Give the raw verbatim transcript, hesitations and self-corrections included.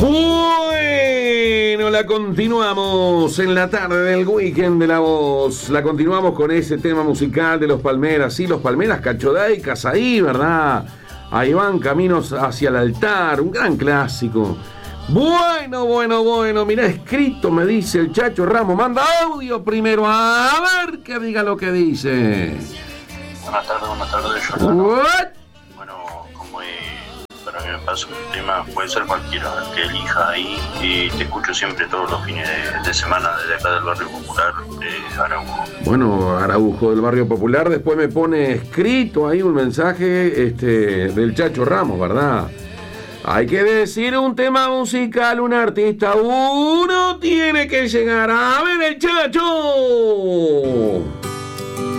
Bueno, la continuamos en la tarde del Weekend de La Voz. La continuamos con ese tema musical de los Palmeras. Sí, los Palmeras cachodaicas ahí, ¿verdad? Ahí van caminos hacia el altar, un gran clásico. Bueno, bueno, bueno, mirá, escrito, me dice el Chacho Ramos. Manda audio primero, a ver que diga lo que dice. Buenas tardes, buenas tardes, Jordano. Bueno, como eh, para mí me pasa un tema, puede ser cualquiera el que elija ahí, y te escucho siempre todos los fines de, de semana desde acá del Barrio Popular de Araujo. Bueno, Araujo del Barrio Popular, después me pone escrito ahí un mensaje este, del Chacho Ramos, ¿verdad? Hay que decir un tema musical, un artista, uno tiene que llegar a ver el Chacho.